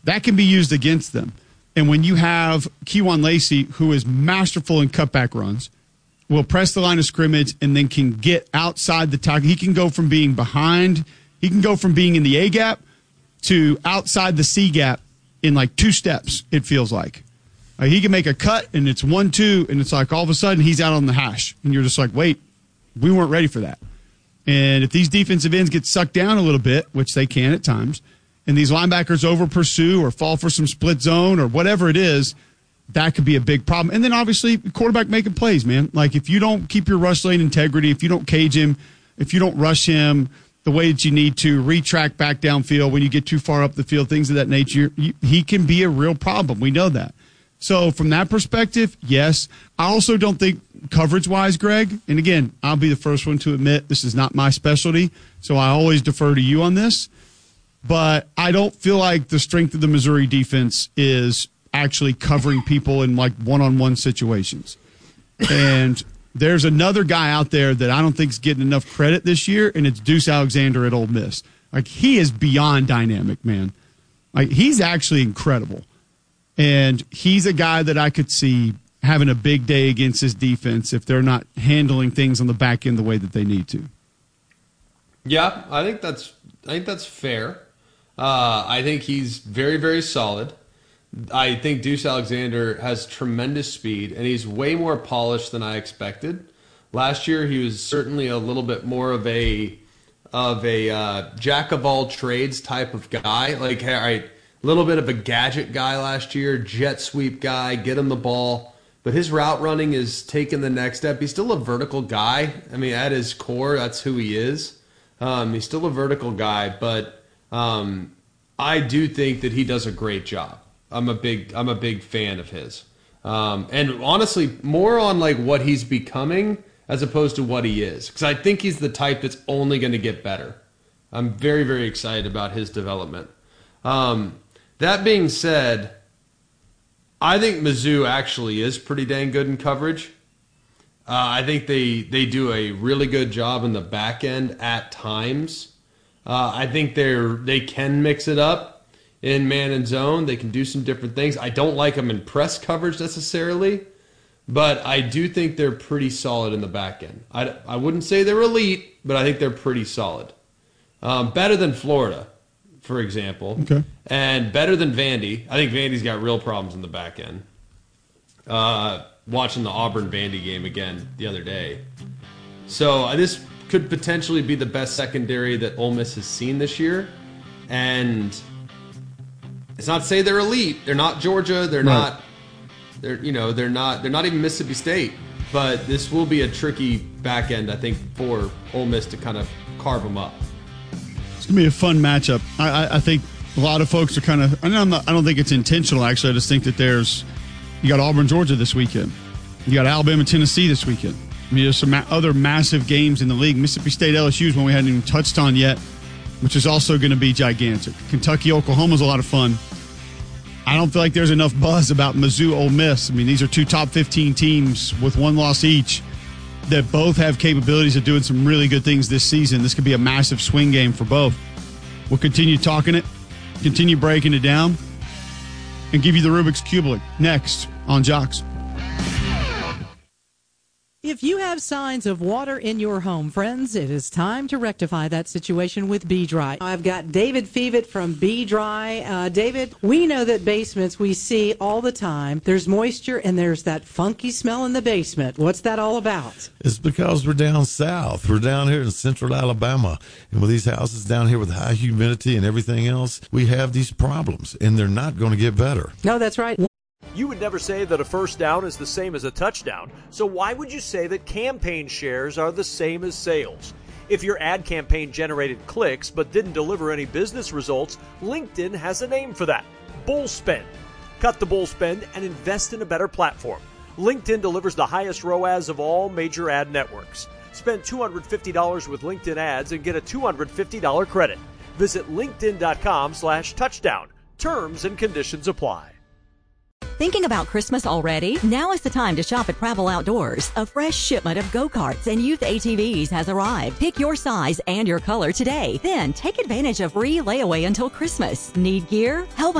that can be used against them. And when you have Kewan Lacey, who is masterful in cutback runs, will press the line of scrimmage and then can get outside the tackle. He can go from being behind, he can go from being in the A gap to outside the C gap in like 2 steps, it feels like. He can make a cut, and it's 1-2, and it's like all of a sudden he's out on the hash. And you're just like, wait, we weren't ready for that. And if these defensive ends get sucked down a little bit, which they can at times, and these linebackers over-pursue or fall for some split zone or whatever it is, that could be a big problem. And then, obviously, quarterback making plays, man. Like, if you don't keep your rush lane integrity, if you don't cage him, if you don't rush him the way that you need to, retract back downfield when you get too far up the field, things of that nature, he can be a real problem. We know that. So from that perspective, yes. I also don't think coverage-wise, Greg, and again, I'll be the first one to admit this is not my specialty, so I always defer to you on this, but I don't feel like the strength of the Missouri defense is actually covering people in like one-on-one situations. And there's another guy out there that I don't think is getting enough credit this year, and it's Deuce Alexander at Ole Miss. Like, he is beyond dynamic, man. Like, he's actually incredible. And he's a guy that I could see having a big day against his defense if they're not handling things on the back end the way that they need to. Yeah, I think that's fair. I think he's very, very solid. I think Deuce Alexander has tremendous speed, and he's way more polished than I expected. Last year, he was certainly a little bit more of a jack of all trades type of guy. Like, all right, a little bit of a gadget guy last year, jet sweep guy, get him the ball. But his route running is taking the next step. He's still a vertical guy. I mean, at his core, that's who he is. He's still a vertical guy, but I do think that he does a great job. I'm a big fan of his. And honestly, more on like what he's becoming as opposed to what he is. Because I think he's the type that's only going to get better. I'm very, very excited about his development. That being said, I think Mizzou actually is pretty dang good in coverage. I think they do a really good job in the back end at times. I think they can mix it up in man and zone. They can do some different things. I don't like them in press coverage necessarily, but I do think they're pretty solid in the back end. I wouldn't say they're elite, but I think they're pretty solid. Better than Florida, for example, okay, and better than Vandy. I think Vandy's got real problems in the back end. Watching the Auburn-Vandy game again the other day. So this could potentially be the best secondary that Ole Miss has seen this year. And it's not to say they're elite. They're not Georgia. They're not. They're not even Mississippi State. But this will be a tricky back end, I think, for Ole Miss to kind of carve them up. It's gonna be a fun matchup. I think a lot of folks are kind of. I don't think it's intentional. Actually, I just think that you got Auburn, Georgia this weekend. You got Alabama, Tennessee this weekend. I mean, there's some other massive games in the league. Mississippi State, LSU is one we hadn't even touched on yet, which is also going to be gigantic. Kentucky, Oklahoma's a lot of fun. I don't feel like there's enough buzz about Mizzou, Ole Miss. I mean, these are two top 15 teams with one loss each that both have capabilities of doing some really good things this season. This could be a massive swing game for both. We'll continue talking it, continue breaking it down, and give you the Rubik's Cube next on Jocks. If you have signs of water in your home, friends, it is time to rectify that situation with B-Dry. I've got David Fevitt from B-Dry. David, we know that basements we see all the time, there's moisture and there's that funky smell in the basement. What's that all about? It's because we're down south. We're down here in central Alabama. And with these houses down here with high humidity and everything else, we have these problems, and they're not going to get better. No, that's right. You would never say that a first down is the same as a touchdown, so why would you say that campaign shares are the same as sales? If your ad campaign generated clicks but didn't deliver any business results, LinkedIn has a name for that: bull spend. Cut the bull spend and invest in a better platform. LinkedIn delivers the highest ROAS of all major ad networks. Spend $250 with LinkedIn ads and get a $250 credit. Visit linkedin.com/touchdown. Terms and conditions apply. Thinking about Christmas already? Now is the time to shop at Travel Outdoors. A fresh shipment of go-karts and youth ATVs has arrived. Pick your size and your color today. Then take advantage of free layaway until Christmas. Need gear? Help